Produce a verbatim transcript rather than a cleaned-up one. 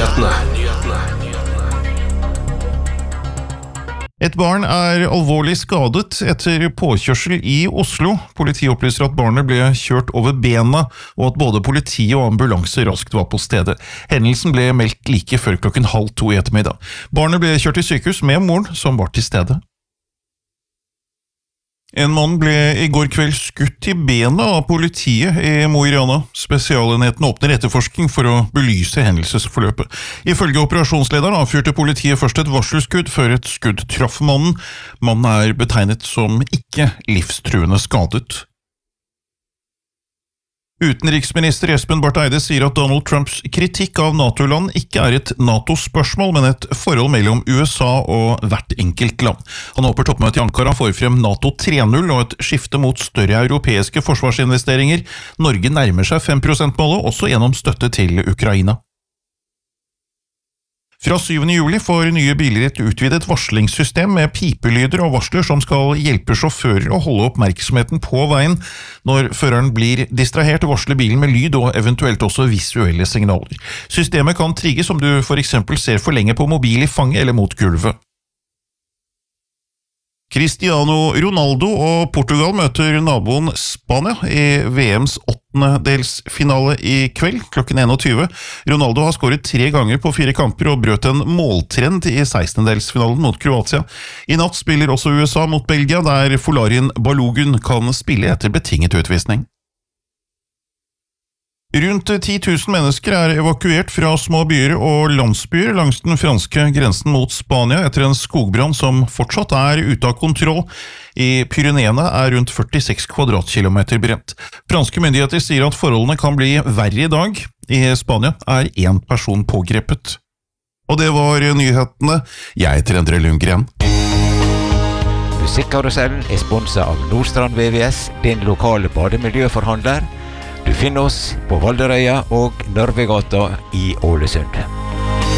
Et barn er alvorlig skadet etter påkjørsel i Oslo. Politiet opplyser at barnet ble kjørt over bena, og at både politi og ambulanse raskt var på stedet. Hendelsen ble meldt like før klokken halv to i ettermiddag. Barnet ble kjørt til sykehus med moren, som var til stede. En mann ble i går kveld skutt i bena av politiet i Mo i Rana. Spesialenheten åpner etterforskning for å belyse hendelsesforløpet. Ifølge operasjonslederen avfyrte politiet først et varselskudd før et skudd traff mannen. Mannen er betegnet som ikke livstruende skadet. Utenriksminister Espen Barth Eide sier at Donald Trumps kritikk av NATO-land ikke er et NATO-spørsmål, men et forhold mellom U S A og hvert enkelt land. Han håper toppmøtet i Ankara får frem NATO tre null og et skifte mot større europeiske forsvarsinvesteringer. Norge nærmer seg fem prosent-målet, også gjennom støtte til Ukraina. Fra syvende juli får nye biler et utvidet varslingssystem med pipelyder og varsler som skal hjelpe sjåfører å holde oppmerksomheten på veien. Når føreren blir distrahert, varsler bilen med lyd og eventuelt også visuelle signaler. Systemet kan trigges om du for eksempel ser for lenge på mobil i fanget eller mot gulvet. Cristiano Ronaldo og Portugal møter naboen Spania i V M's åttendedelsfinale i kveld, klokken tjueen. Ronaldo har skåret tre ganger på fire kamper og brøt en måltrend i sekstendedelsfinalen mot Kroatia. I natt spiller også U S A mot Belgia, der Folarin Balogun kan spille etter betinget utvisning. Rundt ti tusen mennesker er evakuert fra små byer og landsbyer langs den franske grensen mot Spania etter en skogbrann som fortsatt er ute av kontroll. I Pyreneene er rundt førtiseks kvadratkilometer brent. Franske myndigheter sier at forholdene kan bli verre i dag. I Spania er en person pågrepet. Og det var nyhetene. Jeg heter Endre Lundgren. Musikkarusellen er sponset av Nordstrand V V S, din lokale bademiljøforhandler. Du finner oss på Valderøya og Nørvegata i Ålesund.